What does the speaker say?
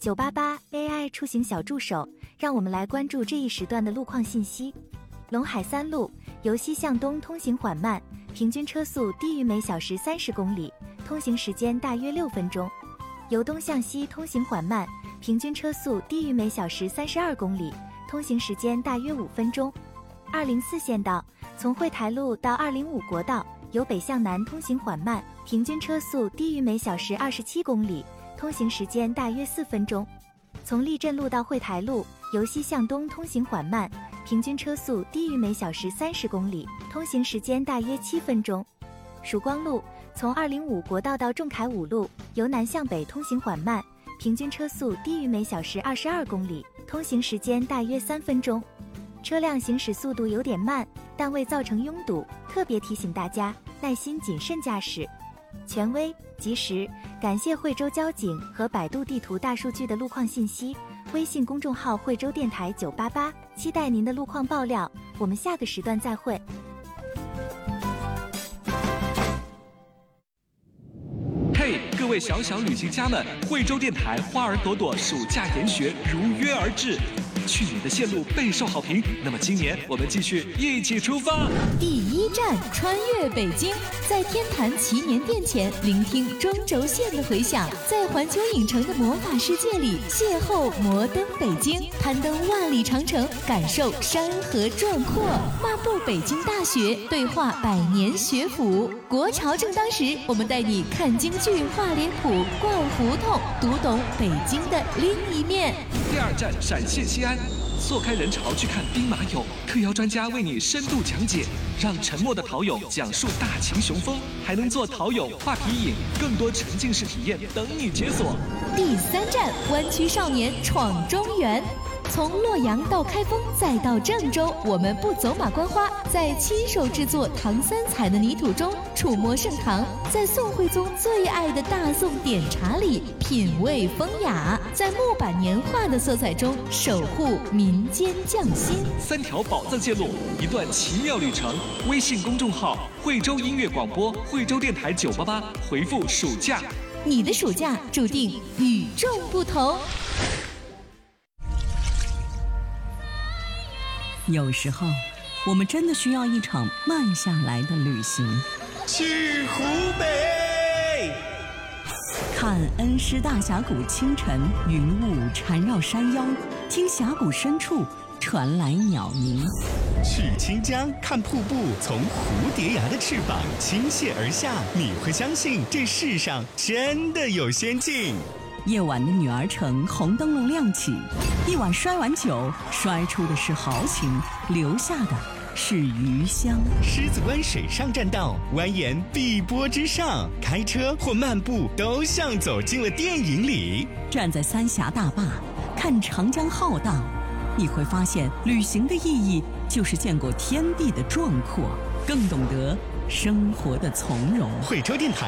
988 AI 出行小助手，让我们来关注这一时段的路况信息。陇海3路由西向东通行缓慢，平均车速低于每小时30公里，通行时间大约6分钟。由东向西通行缓慢，平均车速低于每小时32公里，通行时间大约5分钟。204县道从惠台路到205国道由北向南通行缓慢，平均车速低于每小时27公里，通行时间大约4分钟。从立镇路到惠台路由西向东通行缓慢，平均车速低于每小时30公里，通行时间大约7分钟。曙光路从205国道到仲恺5路由南向北通行缓慢，平均车速低于每小时22公里，通行时间大约3分钟。车辆行驶速度有点慢，但未造成拥堵，特别提醒大家耐心谨慎驾驶。权威及时，感谢惠州交警和百度地图大数据的路况信息。微信公众号惠州电台988，期待您的路况爆料。我们下个时段再会。 嘿，各位小小旅行家们，惠州电台花儿朵朵暑假研学如约而至。去年的线路备受好评，那么今年我们继续一起出发。 第1站穿越北京，在天坛祈年殿前聆听中轴线的回响，在环球影城的魔法世界里邂逅摩登北京，攀登万里长城，感受山河壮阔，漫步北京大学，对话百年学府。国潮正当时，我们带你看京剧、画脸谱、逛胡同，读懂北京的另一面。 第2站陕西西安，错开人潮去看兵马俑，特邀专家为你深度讲解，让沉默的陶俑讲述大秦雄风，还能做陶俑画皮影，更多沉浸式体验等你解锁。 第3站湾区少年闯中原，从洛阳到开封再到郑州，我们不走马观花，在亲手制作唐三彩的泥土中触摸盛唐，在宋徽宗最爱的大宋点茶里品味风雅，在木板年画的色彩中守护民间匠心。 3条宝藏线路，一段奇妙旅程。微信公众号惠州音乐广播，惠州电台988，回复暑假， 你的暑假注定与众不同。 有时候我们真的需要一场慢下来的旅行， 去湖北看恩施大峡谷清晨云雾缠绕山腰，听峡谷深处传来鸟鸣， 去清江看瀑布从蝴蝶崖的翅膀倾泻而下，你会相信这世上真的有仙境。 夜晚的女儿城红灯笼亮起，一碗摔碗酒，摔出的是豪情，留下的是余香。 狮子湾水上栈道蜿蜒碧波之上，开车或漫步都像走进了电影里。 站在三峡大坝看长江浩荡，你会发现旅行的意义就是见过天地的壮阔，更懂得生活的从容。 惠州电台